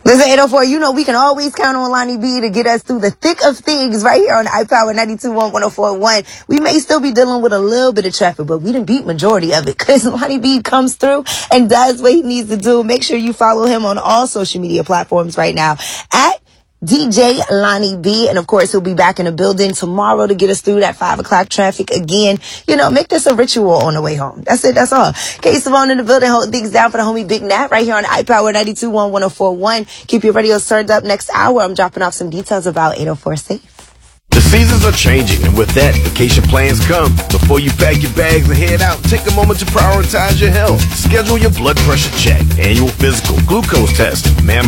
This is 804. You know we can always count on Lonnie B to get us through the thick of things right here on iPower 92.1 104.1. We may still be dealing with a little bit of traffic, but we done beat majority of it because Lonnie B comes through and does what he needs to do. Make sure you follow him on all social media platforms right now at DJ Lonnie B. And of course, he'll be back in the building tomorrow to get us through that 5 o'clock traffic again. You know, make this a ritual on the way home. That's it. That's all. K-Savon in the building, hold things down for the homie Big Nat right here on iPower 92.1 104.1. Keep your radios turned up. Next hour, I'm dropping off some details about 804 Safe. The seasons are changing, and with that, vacation plans come. Before you pack your bags and head out, take a moment to prioritize your health. Schedule your blood pressure check, annual physical, glucose test, mammogram